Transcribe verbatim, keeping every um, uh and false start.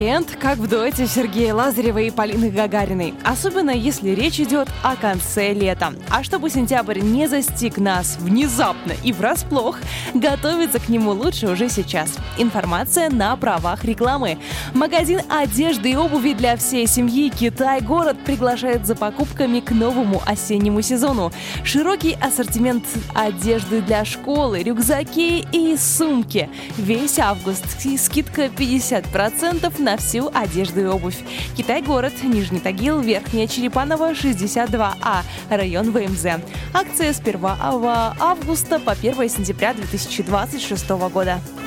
Энд как в дуэте Сергея Лазарева и Полины Гагариной, особенно если речь идет о конце лета. А чтобы сентябрь не застиг нас внезапно и врасплох, готовиться к нему лучше уже сейчас. Информация на правах рекламы. Магазин одежды и обуви для всей семьи «Китай-город» приглашает за покупками к новому осеннему сезону. Широкий ассортимент одежды для школы, рюкзаки и сумки. Весь август скидка пятьдесят процентов на всю одежду и обувь. Китай-город, Нижний Тагил, Верхняя Черепаново, шестьдесят два А, район ВМЗ. Акция с первого августа по первое сентября две тысячи двадцать шестого года.